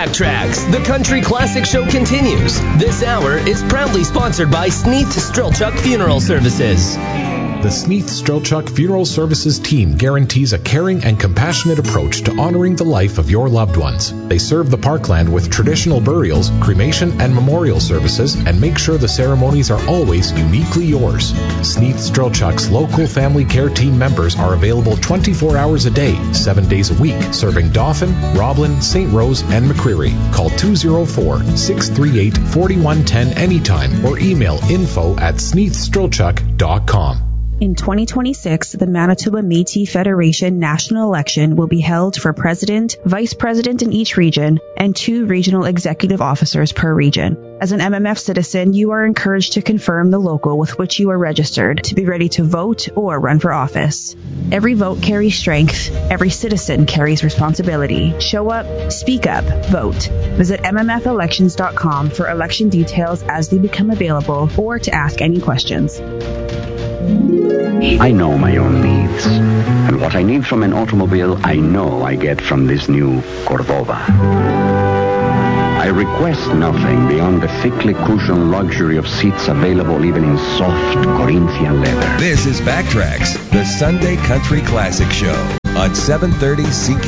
Backtracks, the Country Classic Show continues. This hour is proudly sponsored by Sneath Strelchuk Funeral Services. The Sneath Strelchuk Funeral Services team guarantees a caring and compassionate approach to honoring the life of your loved ones. They serve the parkland with traditional burials, cremation, and memorial services, and make sure the ceremonies are always uniquely yours. Sneath Strelchuk's local family care team members are available 24 hours a day, 7 days a week, serving Dauphin, Roblin, St. Rose, and McCreary. Call 204-638-4110 anytime or email info@sneathstrelchuk.com. In 2026, the Manitoba Métis Federation national election will be held for president, vice president in each region, and 2 regional executive officers per region. As an MMF citizen, you are encouraged to confirm the local with which you are registered to be ready to vote or run for office. Every vote carries strength. Every citizen carries responsibility. Show up, speak up, vote. Visit mmfelections.com for election details as they become available or to ask any questions. I know my own needs, and what I need from an automobile, I know I get from this new Cordova. I request nothing beyond the thickly cushioned luxury of seats available even in soft Corinthian leather. This is Backtracks, the Sunday Country Classic Show on 730 CK.